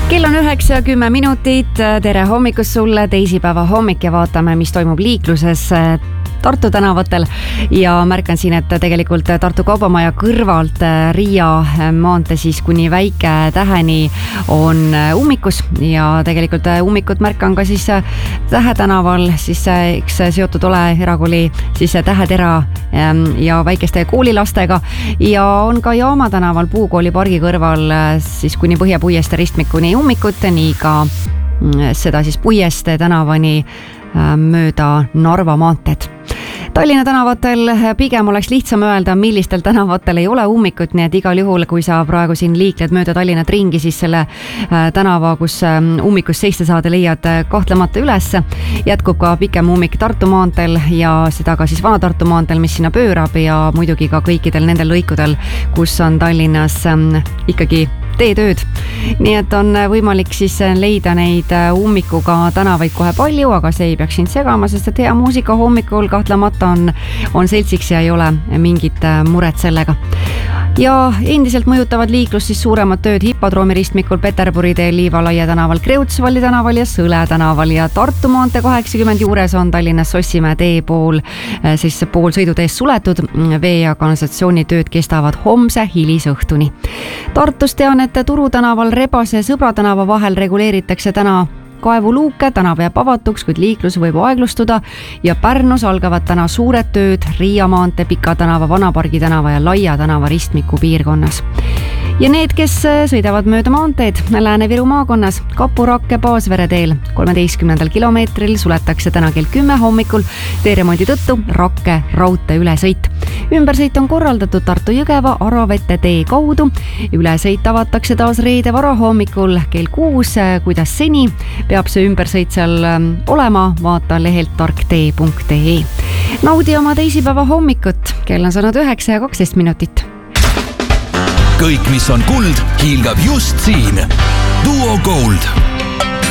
Kell on 9:10 minutit. Tere hommikust sulle, teisipäeva hommik ja vaatame, mis toimub liikluses Tartu tänavatel ja märkan siin, et tegelikult Tartu Kaubamaja kõrvalt Riia maantee siis kuni Väike-Täheni on ummikus ja tegelikult ummikut märkan ka siis Tähe tänaval, siis eks seotud ole erakooli siis Tähetera ja väikeste koolilastega ja on ka Jaama tänaval Puukooli pargi kõrval siis kuni Põhja-Puieste ristmikuni ummikut, nii ka seda siis Puieste tänavani mööda Narva maanteed. Tallinna tänavatel pigem oleks lihtsam öelda, millistel tänavatel ei ole ummikut, nii et igal juhul, kui sa praegu siin liikled mööda Tallinnat ringi, siis selle tänava, kus ummikus seista saada, leiad kahtlemata üles. Jätkub ka pikem ummik Tartu maanteel ja seda ka siis Vana-Tartu maanteel, mis sinna pöörab ja muidugi ka kõikidel nendel lõikudel, kus on Tallinnas ikkagi teetööd. Nii et on võimalik siis leida neid ummikuga tänavaid kohe palju, aga see ei peaks sind segama, sest et hea muusika hommikul kahtlemata on seltsiks ja ei ole mingit muret sellega. Ja endiselt mõjutavad liiklust siis suuremad tööd Hippodroomi ristmikul Peterburi teel, Liivalaia tänaval, Kreutzwaldi tänaval ja Sõle tänaval ja Tartu maantee 80 juures on Tallinnas Sossimäe tee pool sõiduteest suletud. Vee- ja kanalisatsioonitööd kestavad homse hilisõhtuni. Tartus tean, et Turu tänaval Rebase ja Sõbra tänava vahel reguleeritakse täna kaevuluuke, tänav jääb avatuks, kuid liiklus võib aeglustuda ja Pärnus algavad täna suured tööd Riia maantee, Pika tänava, Vanapargi tänava ja Laia tänava ristmiku piirkonnas. Ja need, kes sõidavad mööda maanteed Lääne-Viru maakonnas Kapurakke Paasvere teel 13. kilomeetril suletakse täna kell 10 hommikul teeremondi tõttu Rakke raudtee ülesõit. Ümbersõit on korraldatud Tartu-Jõgeva Aravete tee kaudu. Ülesõit avatakse taas reede varahommikul kell 6, kuidas seni peab see ümbersõit seal olema, vaata lehelt tarktee.ee. Naudi oma teisipäeva hommikut, kell on saanud 9 ja 12 minutit. Kõik, mis on kuld, hiilgab just siin. Duo Gold.